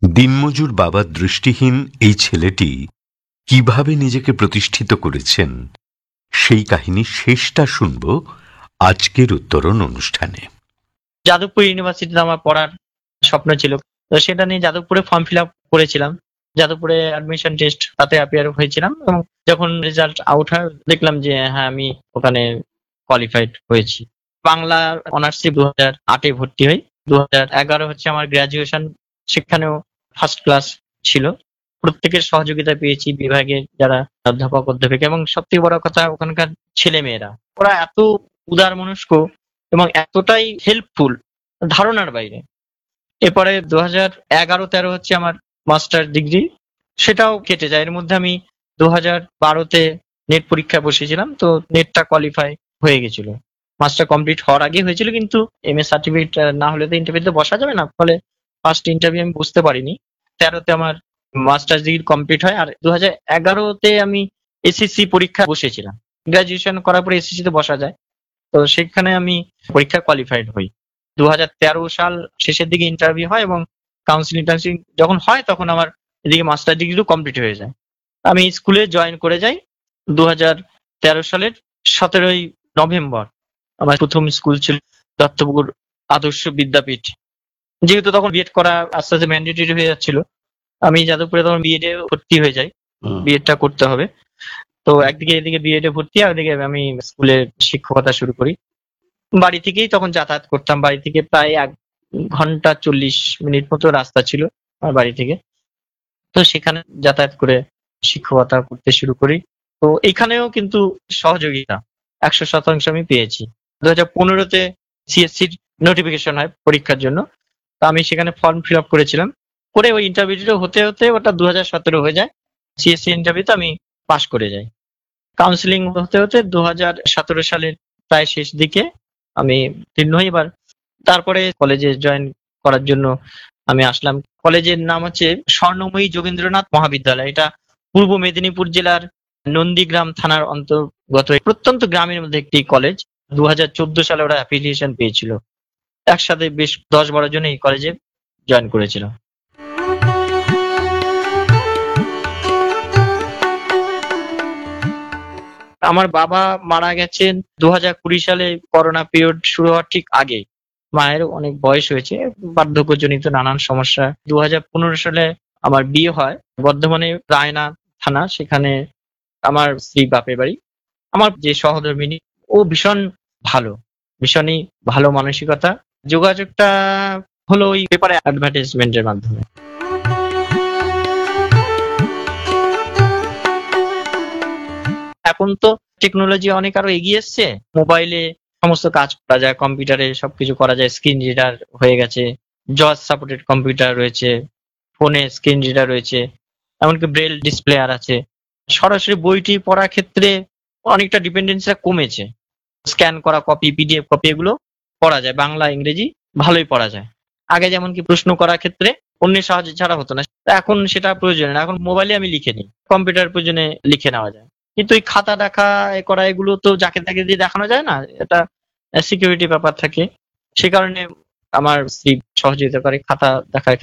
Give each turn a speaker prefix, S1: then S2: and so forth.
S1: দিনমজুর বাবার দৃষ্টিহীন এই ছেলেটি কিভাবে নিজেকে প্রতিষ্ঠিত করেছেন সেই কাহিনীর শেষটা শুনব আজকের উত্তরণ অনুষ্ঠানে।
S2: যাদবপুর ইউনিভার্সিটিতে আমার পড়ার স্বপ্ন ছিল, তো সেটা নিয়ে যাদবপুরে ফর্ম ফিল আপ করেছিলাম। যাদবপুরে অ্যাডমিশন টেস্ট তাতে অ্যাপিয়ার হয়েছিলাম এবং যখন রেজাল্ট আউট হয় দেখলাম যে হ্যাঁ আমি ওখানে কোয়ালিফাইড হয়েছি। বাংলা অনার্সে 2008-এ ভর্তি হই। 2011 হচ্ছে আমার গ্রাজুয়েশন, সেখানেও ফার্স্ট ক্লাস ছিল। প্রত্যেকের সহযোগিতা পেয়েছি, বিভাগের যারা অধ্যাপক অধ্যাপিকা এবং সবথেকে বড় কথা ওখানকার ছেলে মেয়েরা, ওরা এত উদার মনস্ক এবং এতটাই হেল্পফুল, ধারণার বাইরে। এরপরে 2011-13 হচ্ছে আমার মাস্টার ডিগ্রি, সেটাও কেটে যায়। এর মধ্যে আমি 2012-তে নেট পরীক্ষা বসেছিলাম, তো নেটটা কোয়ালিফাই হয়ে গেছিল। মাস্টার কমপ্লিট হওয়ার আগে হয়েছিল, কিন্তু এমএ সার্টিফিকেট না হলে তো ইন্টারভিউতে বসা যাবে না, ফলে ফার্স্ট ইন্টারভিউ আমি বুঝতে পারিনি। 13-তে আমার মাস্টার্স ডিগ্রি কমপ্লিট হয়, আর 2011-তে আমি এসএসসি পরীক্ষা বসেছিলাম। গ্রাজুয়েশন করার পরে এসএসসি তে বসা যায়, তো সেখানে আমি পরীক্ষা কোয়ালিফাইড হই। 2013 সাল শেষের দিকে ইন্টারভিউ হয় এবং কাউন্সিলিং টাউন্সিলিং যখন হয় তখন আমার এদিকে মাস্টার ডিগ্রিও কমপ্লিট হয়ে যায়। আমি স্কুলে জয়েন করে যাই 2013 সালের 17ই নভেম্বর। আমার প্রথম স্কুল ছিল দত্তপুকুর আদর্শ বিদ্যাপীঠ। যেহেতু তখন বিএড করা আস্তে আস্তে ম্যান্ডেটরি হয়ে যাচ্ছিল, আমি যাদবপুরে তখন বিএড এ ভর্তি হয়ে যাই। বিএডটা করতে হবে, তো একদিকে এদিকে বিএড এ ভর্তি, আর এদিকে আমি স্কুলে শিক্ষকতা শুরু করি। বাড়ি থেকেই তখন যাতায়াত করতাম, বাড়ি থেকে প্রায় 1 ঘন্টা 40 মিনিট মতো রাস্তা ছিল আমার বাড়ি থেকে। তো সেখানে যাতায়াত করে শিক্ষকতা করতে শুরু করি। তো এখানেও কিন্তু সহযোগিতা 100% আমি পেয়েছি। 2015-তে সিএসসির নোটিফিকেশন হয় পরীক্ষার জন্য, তো আমি সেখানে ফর্ম ফিল আপ করেছিলাম, করে ওই ইন্টারভিউটা হতে হতে ওটা 2017 হয়ে যায়। সিএসসি ইন্টারভিউতে আমি পাশ করে যাই। কাউন্সিলিং হতে হতে 2017 সালের প্রায় শেষ দিকে আমি উত্তীর্ণ হই। এবার তারপরে কলেজে জয়েন করার জন্য আমি আসলাম। কলেজের নাম হচ্ছে স্বর্ণময়ী যোগেন্দ্রনাথ মহাবিদ্যালয়। এটা পূর্ব মেদিনীপুর জেলার নন্দীগ্রাম থানার অন্তর্গত প্রত্যন্ত গ্রামের মধ্যে একটি কলেজ। 2014 সালে ওরা অ্যাফিলিয়েশন পেয়েছিল। একসাথে বেশ 10-12 জন এই কলেজে জয়েন করেছিল। আমার বাবা মারা গেছেন 2020 সালে, করোনা পিরিয়ড শুরু হওয়ার ঠিক আগে। মায়ের অনেক বয়স হয়েছে, বার্ধক্যজনিত নানান সমস্যা। 2015 সালে আমার বিয়ে হয় বর্ধমানে রায়না থানা, সেখানে আমার স্ত্রী বাপের বাড়ি। আমার যে সহধর্মিণী, ও ভীষণ ভালো, ভীষণই ভালো মানসিকতা। যোগাযোগটা হলো ওই পেপারে অ্যাডভার্টাইজমেন্টের মাধ্যমে। এখন তো টেকনোলজি অনেক আরো এগিয়ে এসছে, মোবাইলে সমস্ত কাজ করা যায়, কম্পিউটারে সবকিছু করা যায়, স্ক্রিন রিডার হয়ে গেছে, জজ সাপোর্টেড কম্পিউটার রয়েছে, ফোনে স্ক্রিন রিডার রয়েছে, এমনকি ব্রেল ডিসপ্লে আর আছে। সরাসরি বইটি পড়ার ক্ষেত্রে অনেকটা ডিপেন্ডেন্সিটা কমেছে। স্ক্যান করা কপি, পিডিএফ কপি, এগুলো পড়া যায়, বাংলা ইংরেজি ভালোই পড়া যায়। আগে যেমন কি প্রশ্ন করার ক্ষেত্রে অন্যের সাহায্য ছাড়া হতো না, এখন সেটা প্রয়োজন না। এখন মোবাইলে আমি লিখে নিই, কম্পিউটার প্রয়োজনে লিখে নেওয়া যায়। কিন্তু এই খাতা দেখা করা এগুলো তো যাকে তাকে দিয়ে দেখানো যায় না, এটা সিকিউরিটি ব্যাপার থাকে। সে কারণে আমার স্ত্রী সহযোগিতা করে খাতা দেখার